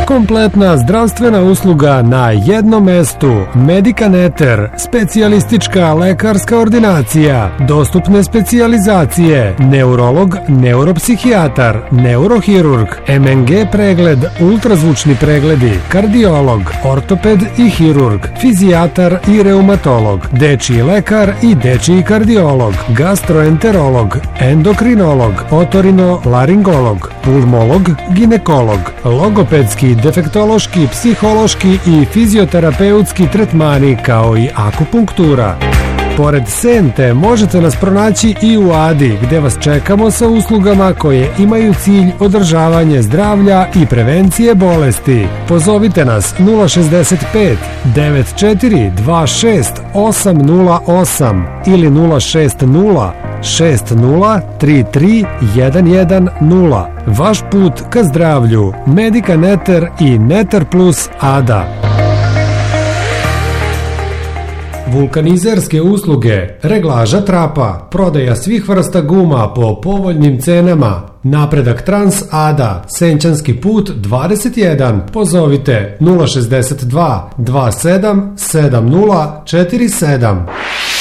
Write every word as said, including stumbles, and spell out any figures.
Kompletna zdravstvena usluga na jednom mestu. Medikaneter, specijalistička lekarska ordinacija, dostupne specijalizacije, neurolog, neuropsihijatar, neurohirurg, em en ge pregled, ultrazvučni pregledi, kardiolog, ortoped i hirurg, fizijatar i reumatolog, dečiji lekar i dečiji kardiolog, gastroenterolog, endokrinolog, otorino-laringolog, pulmolog, ginekolog, logopedski, defektološki, psihološki i fizioterapeutski tretmani kao i akupunktura. Pored Sente možete nas pronaći i u Adi, gde vas čekamo sa uslugama koje imaju cilj održavanje zdravlja i prevencije bolesti. Pozovite nas nula šezdeset pet devet četiri dva šest osam nula osam ili nula šest nula šest nula tri tri jedan jedan nula. Vaš put ka zdravlju. Medikaneter i Neter Plus Ada. Vulkanizerske usluge, reglaža trapa, prodaja svih vrsta guma po povoljnim cenama. Napredak Trans Ada, Senćanski put dvadeset jedan. Pozovite nula šezdeset dva dva sedam sedam nula četiri sedam.